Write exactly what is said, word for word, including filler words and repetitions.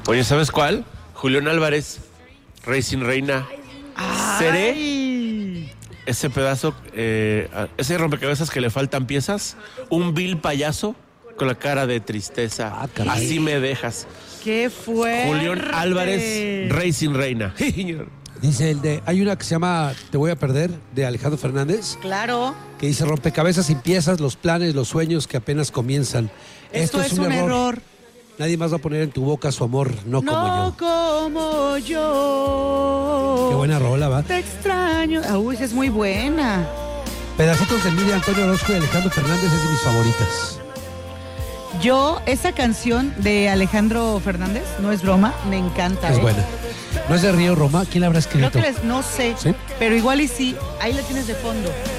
Oye, ¿sabes cuál? Julián Álvarez, Rey sin Reina. Seré ese pedazo, eh, ese rompecabezas que le faltan piezas, un vil payaso con la cara de tristeza. Ah, caray. Así me dejas. ¡Qué fuerte! Julián Álvarez, Rey sin Reina. Dice el de, hay una que se llama Te voy a perder, de Alejandro Fernández, Claro. que dice rompecabezas sin piezas, los planes, los sueños que apenas comienzan. Esto, es, un, error. Nadie más va a poner en tu boca su amor, no, como No yo. como yo. Qué buena rola, ¿va? Te extraño. Ah, Uy, esa es muy buena. Pedacitos de Miriam Antonio Orozco y Alejandro Fernández es de mis favoritas. Yo, esa canción de Alejandro Fernández, no es broma, me encanta. Es ¿eh? buena. ¿No es de Río Roma? ¿Quién la habrá escrito? Creo que les, no sé, ¿Sí? pero igual y sí, ahí la tienes de fondo.